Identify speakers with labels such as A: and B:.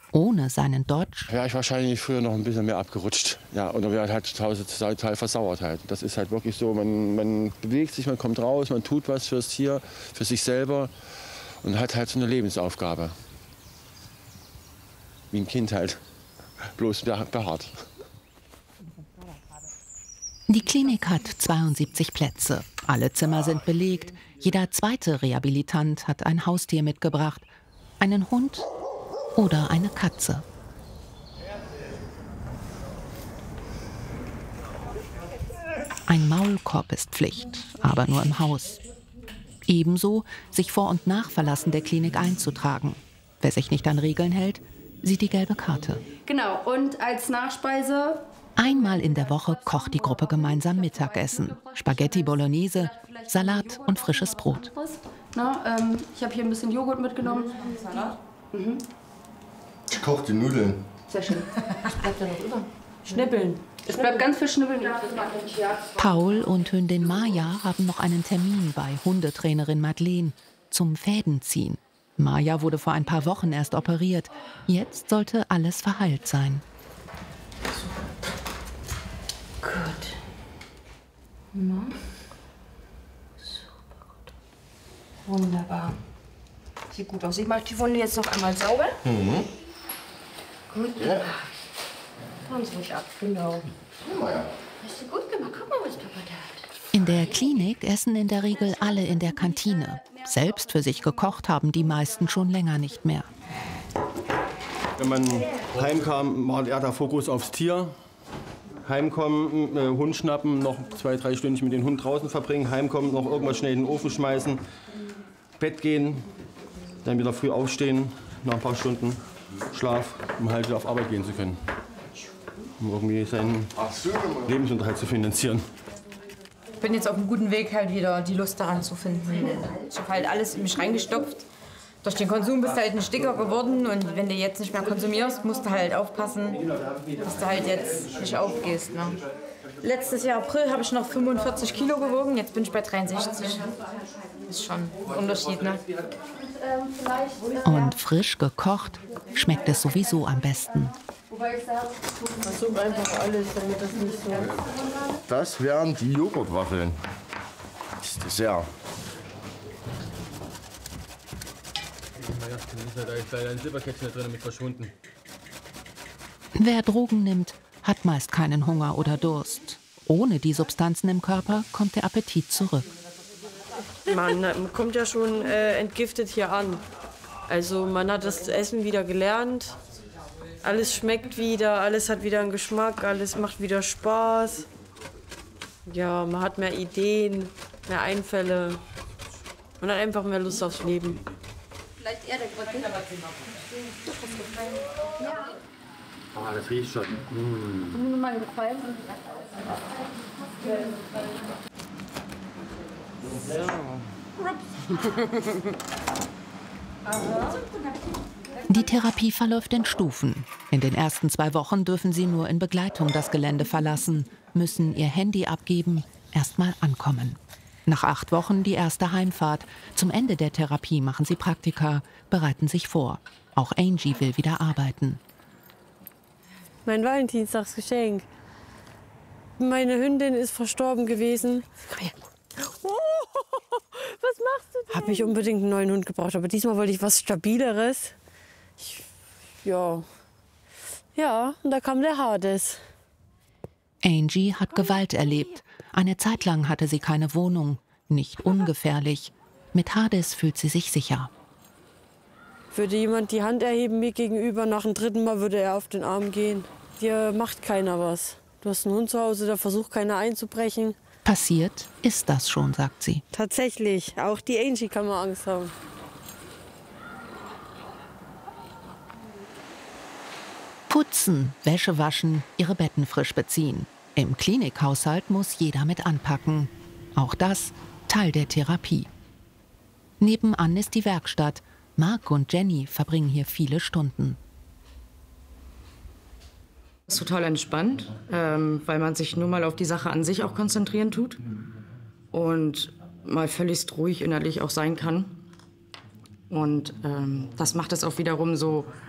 A: Ohne seinen Dodge
B: Wäre ich wahrscheinlich früher noch ein bisschen mehr abgerutscht. Ja, und dann wäre halt zu Hause total versauert halt. Das ist halt wirklich so, man bewegt sich, man kommt raus, man tut was fürs Tier, für sich selber und hat halt so eine Lebensaufgabe. Wie ein Kind halt, bloß behaart.
A: Die Klinik hat 72 Plätze. Alle Zimmer sind belegt. Jeder zweite Rehabilitant hat ein Haustier mitgebracht. Einen Hund oder eine Katze. Ein Maulkorb ist Pflicht, aber nur im Haus. Ebenso sich vor und nach Verlassen der Klinik einzutragen. Wer sich nicht an Regeln hält, sieht die gelbe Karte.
C: Genau, und als Nachspeise...
A: Einmal in der Woche kocht die Gruppe gemeinsam Mittagessen. Spaghetti Bolognese, Salat und frisches Brot.
C: Na, ich habe hier ein bisschen Joghurt mitgenommen. Salat?
B: Mhm. Ich koche die Nudeln.
C: Sehr schön. Was bleibt da noch über? Schnippeln. Es bleibt ganz viel Schnippeln.
A: Paul und Hündin Maja haben noch einen Termin bei Hundetrainerin Madeleine zum Fädenziehen. Maja wurde vor ein paar Wochen erst operiert. Jetzt sollte alles verheilt sein.
C: Gut. Na? Super gut. Wunderbar. Sieht gut aus. Ich mache die Wunde jetzt noch einmal sauber.
B: Mhm.
C: Gut.
B: Ja.
C: Machen Sie ruhig ab. Genau. Hast du gut gemacht. Guck mal, was Papa da hat.
A: In der Klinik essen in der Regel alle in der Kantine. Selbst für sich gekocht haben die meisten schon länger nicht mehr.
B: Wenn man heimkam, war eher der Fokus aufs Tier. Heimkommen, Hund schnappen, noch 2-3 Stunden mit dem Hund draußen verbringen. Heimkommen, noch irgendwas schnell in den Ofen schmeißen. Bett gehen, dann wieder früh aufstehen, nach ein paar Stunden Schlaf, um halt wieder auf Arbeit gehen zu können. Um irgendwie seinen Lebensunterhalt zu finanzieren.
D: Ich bin jetzt auf einem guten Weg, halt wieder die Lust daran zu finden. Ich habe halt alles in mich reingestopft. Durch den Konsum bist du halt ein Sticker geworden und wenn du jetzt nicht mehr konsumierst, musst du halt aufpassen, dass du halt jetzt nicht aufgehst. Ne? Letztes Jahr April habe ich noch 45 Kilo gewogen, jetzt bin ich bei 63. Ist schon ein Unterschied, ne?
A: Und frisch gekocht schmeckt es sowieso am besten.
C: Versuch einfach alles, damit das nicht so...
B: Das wären die Joghurtwaffeln. Das Dessert. Da ist leider ein Silberkettchen drin mit verschwunden.
A: Wer Drogen nimmt, hat meist keinen Hunger oder Durst. Ohne die Substanzen im Körper kommt der Appetit zurück.
E: Man kommt ja schon entgiftet hier an. Also man hat das Essen wieder gelernt. Alles schmeckt wieder, alles hat wieder einen Geschmack, alles macht wieder Spaß. Ja, man hat mehr Ideen, mehr Einfälle. Man hat einfach mehr Lust aufs Leben.
C: Vielleicht eher der Grötte.
B: Ah, das riecht schon.
C: Hat mir mal gefallen.
A: Die Therapie verläuft in Stufen. In den ersten 2 Wochen dürfen sie nur in Begleitung das Gelände verlassen, müssen ihr Handy abgeben, erst mal ankommen. Nach 8 Wochen die erste Heimfahrt. Zum Ende der Therapie machen sie Praktika, bereiten sich vor. Auch Angie will wieder arbeiten.
E: Mein Valentinstagsgeschenk. Meine Hündin ist verstorben gewesen. Oh, was machst du denn? Hab mich unbedingt einen neuen Hund gebraucht, aber diesmal wollte ich was Stabileres. Ja, und da kam der Hades.
A: Angie hat Gewalt erlebt. Eine Zeit lang hatte sie keine Wohnung. Nicht ungefährlich. Mit Hades fühlt sie sich sicher.
E: Würde jemand die Hand erheben mir gegenüber, nach dem 3. Mal würde er auf den Arm gehen. Dir macht keiner was. Du hast einen Hund zu Hause, da versucht keiner einzubrechen.
A: Passiert ist das schon, sagt sie.
E: Tatsächlich, auch die Angie kann mal Angst haben.
A: Putzen, Wäsche waschen, ihre Betten frisch beziehen. Im Klinikhaushalt muss jeder mit anpacken. Auch das Teil der Therapie. Nebenan ist die Werkstatt. Mark und Jenny verbringen hier viele Stunden.
F: Das ist total entspannt, weil man sich nur mal auf die Sache an sich auch konzentrieren tut und mal völlig ruhig innerlich auch sein kann. Und das macht es auch wiederum so